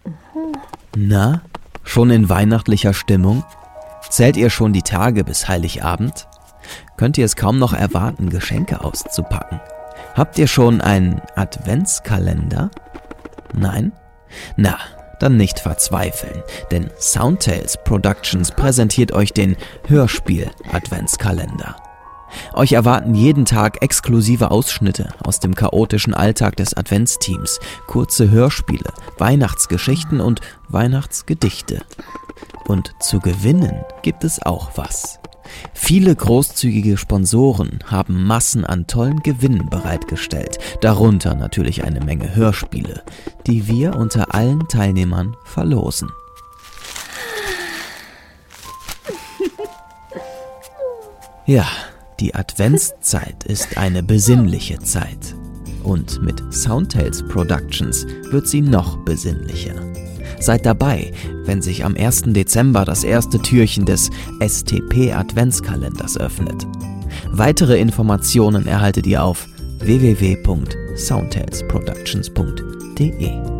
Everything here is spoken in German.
Na, schon in weihnachtlicher Stimmung? Zählt ihr schon die Tage bis Heiligabend? Könnt ihr es kaum noch erwarten, Geschenke auszupacken? Habt ihr schon einen Adventskalender? Nein? Na, dann nicht verzweifeln, denn Soundtales Productions präsentiert euch den Hörspiel-Adventskalender. Euch erwarten jeden Tag exklusive Ausschnitte aus dem chaotischen Alltag des Adventsteams, kurze Hörspiele, Weihnachtsgeschichten und Weihnachtsgedichte. Und zu gewinnen gibt es auch was. Viele großzügige Sponsoren haben Massen an tollen Gewinnen bereitgestellt, darunter natürlich eine Menge Hörspiele, die wir unter allen Teilnehmern verlosen. Ja, die Adventszeit ist eine besinnliche Zeit. Und mit Soundtales Productions wird sie noch besinnlicher. Seid dabei, wenn sich am 1. Dezember das erste Türchen des STP-Adventskalenders öffnet. Weitere Informationen erhaltet ihr auf www.soundtalesproductions.de.